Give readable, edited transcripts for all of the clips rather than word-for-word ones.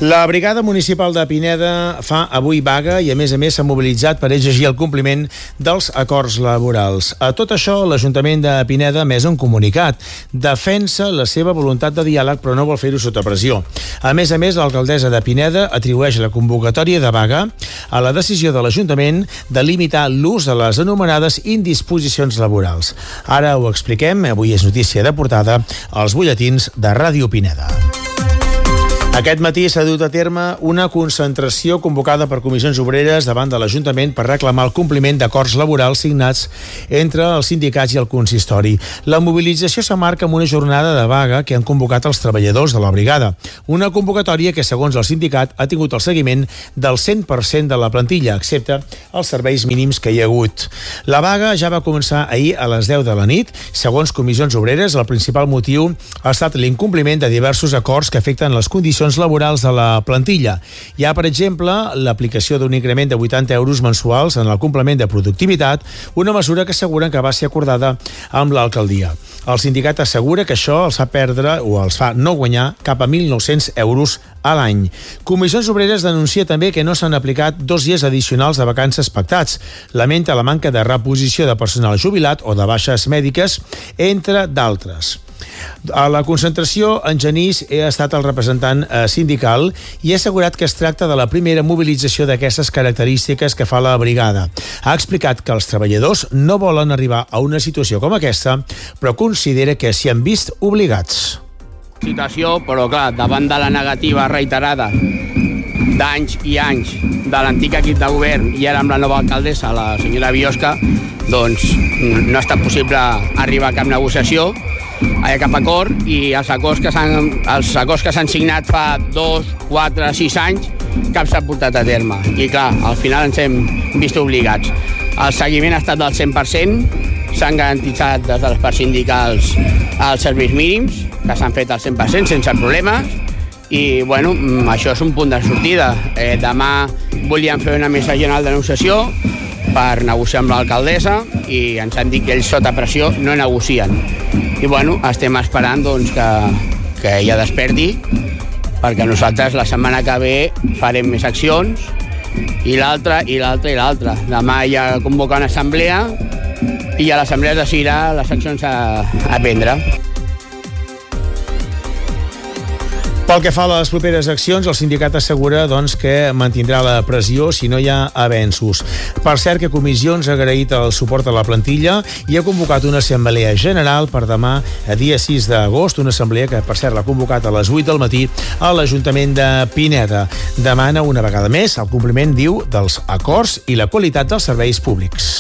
La Brigada Municipal de Pineda fa avui vaga i, a més s'ha mobilitzat per exigir el compliment dels acords laborals. A tot això, l'Ajuntament de Pineda ha emès un comunicat. Defensa la seva voluntat de diàleg, però no vol fer-ho sota pressió. A més, l'alcaldessa de Pineda atribueix la convocatòria de vaga a la decisió de l'Ajuntament de limitar l'ús de les anomenades indisposicions laborals. Ara ho expliquem, avui és notícia de portada als butlletins de Ràdio Pineda. Aquest matí s'ha dut a terme una concentració convocada per comissions obreres davant de l'Ajuntament per reclamar el compliment d'acords laborals signats entre els sindicats i el consistori. La mobilització s'emmarca amb una jornada de vaga que han convocat els treballadors de la brigada. Una convocatòria que, segons el sindicat, ha tingut el seguiment del 100% de la plantilla, excepte els serveis mínims que hi ha hagut. La vaga ja va començar ahir a les 10 de la nit. Segons comissions obreres, el principal motiu ha estat l'incompliment de diversos acords que afecten les condicions laborals de la plantilla. Hi ha, per exemple, l'aplicació d'un increment de 80 euros mensuals en el complement de productivitat, una mesura que asseguren que va ser acordada amb l'alcaldia. El sindicat assegura que això els fa perdre o els fa no guanyar cap a 1.900 euros a l'any. Comissions Obreres denuncia també que no s'han aplicat 2 dies addicionals de vacances pactats. Lamenta la manca de reposició de personal jubilat o de baixes mèdiques, entre d'altres. A la concentració, en Genís ha estat el representant sindical i ha assegurat que es tracta de la primera mobilització d'aquestes característiques que fa la brigada. Ha explicat que els treballadors no volen arribar a una situació com aquesta, però considera que s'hi han vist obligats. Situació, però clar, davant de la negativa reiterada d'anys i anys de l'antic equip de govern i ara amb la nova alcaldessa, la senyora Biosca, doncs no ha estat possible arribar a cap negociació, a cap acord, i els acords que s'han signat fa 2, 4, 6 anys, cap s'ha portat a terme. I clar, al final ens hem vist obligats. El seguiment ha estat del 100%, s'han garantitzat des de les parts sindicals els serveis mínims, que s'han fet al 100% sense problemes, i bueno, això és un punt de sortida. Demà volíem fer una mesa general de negociació per negociar amb l'alcaldessa i ens han dit que ells sota pressió no negocien. I bueno, estem esperant doncs, que ella desperti, perquè nosaltres la setmana que ve farem més accions, i l'altra. Demà ja convoca una assemblea i a l'assemblea es decidirà les accions a prendre. Pel que fa a les properes accions, el sindicat assegura que mantindrà la pressió si no hi ha avenços. Per cert, que Comissions ha agraït el suport a la plantilla i ha convocat una assemblea general per demà, a dia 6 d'agost, una assemblea que, per cert, l'ha convocat a les 8 del matí a l'Ajuntament de Pineda. Demana una vegada més el compliment, diu, dels acords i la qualitat dels serveis públics.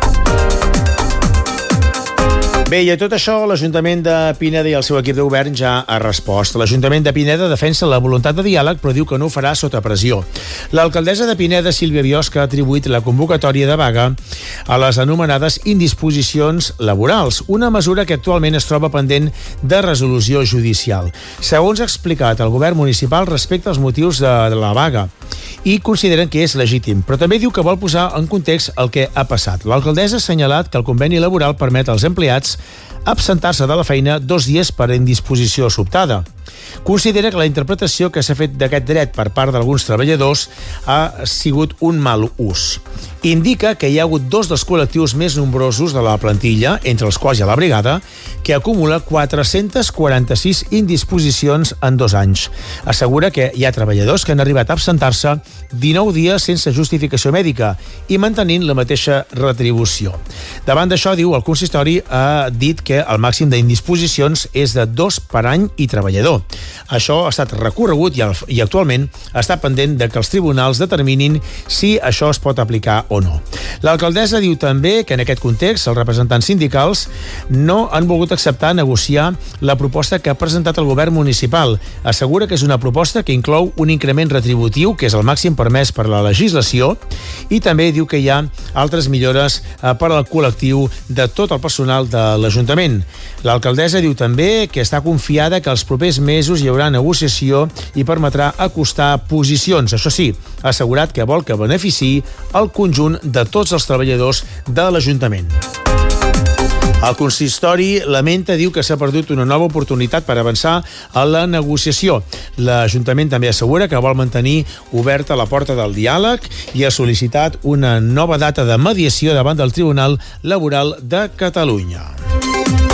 Bé, i a tot això, l'Ajuntament de Pineda i el seu equip de govern ja ha respost. L'Ajuntament de Pineda defensa la voluntat de diàleg, però diu que no ho farà sota pressió. L'alcaldessa de Pineda, Sílvia Biosca, ha atribuït la convocatòria de vaga a les anomenades indisposicions laborals, una mesura que actualment es troba pendent de resolució judicial. Segons ha explicat el govern municipal respecte als motius de la vaga, i consideren que és legítim, però també diu que vol posar en context el que ha passat. L'alcaldessa ha assenyalat que el conveni laboral permet als empleats absentar-se de la feina 2 dies per indisposició sobtada. Considera que la interpretació que s'ha fet d'aquest dret per part d'alguns treballadors ha sigut un mal ús. Indica que hi ha hagut 2 dels col·lectius més nombrosos de la plantilla, entre els quals hi ha la brigada, que acumula 446 indisposicions en 2 anys. Assegura que hi ha treballadors que han arribat a absentar-se 19 dies sense justificació mèdica i mantenint la mateixa retribució. Davant d'això, diu, el consistori ha dit que el màxim d'indisposicions és de 2 per any i treballador. Això ha estat recorregut i actualment està pendent de que els tribunals determinin si això es pot aplicar o no. L'alcaldessa diu també que en aquest context els representants sindicals no han volgut acceptar negociar la proposta que ha presentat el govern municipal. Assegura que és una proposta que inclou un increment retributiu, que és el màxim permès per la legislació, i també diu que hi ha altres millores per al col·lectiu de tot el personal de l'Ajuntament. L'alcaldessa diu també que està confiada que els propers mesos hi haurà negociació i permetrà acostar posicions. Això sí, ha assegurat que vol que beneficiï el conjunt de tots els treballadors de l'Ajuntament. El consistori lamenta, diu que s'ha perdut una nova oportunitat per avançar a la negociació. L'Ajuntament també assegura que vol mantenir oberta la porta del diàleg i ha sol·licitat una nova data de mediació davant del Tribunal Laboral de Catalunya.